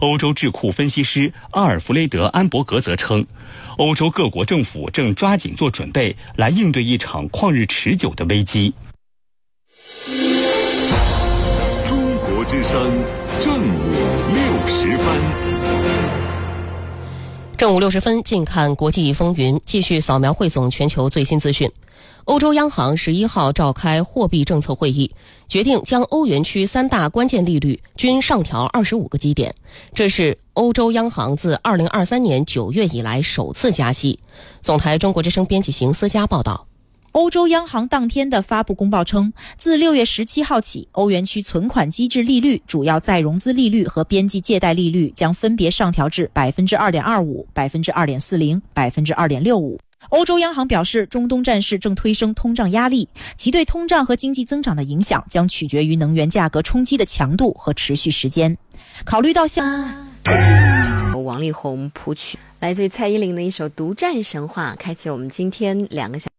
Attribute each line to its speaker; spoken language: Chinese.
Speaker 1: 欧洲智库分析师阿尔弗雷德·安伯格则称，欧洲各国政府正抓紧做准备，来应对一场旷日持久的危机。
Speaker 2: 中国之声正午60分。
Speaker 3: 正午60分，近看国际风云，继续扫描汇总全球最新资讯。欧洲央行11号召开货币政策会议，决定将欧元区3大关键利率均上调25个基点，这是欧洲央行自2023年9月以来首次加息。总台中国之声编辑邢思佳报道。
Speaker 4: 欧洲央行当天的发布公报称，自6月17号起，欧元区存款机制利率、主要再融资利率和边际借贷利率将分别上调至 2.25%、2.40%、2.65%。欧洲央行表示，中东战事正推升通胀压力，其对通胀和经济增长的影响将取决于能源价格冲击的强度和持续时间。考虑到
Speaker 5: 王力宏谱曲，来自于蔡依林的一首《独占神话》，开启我们今天2个小时。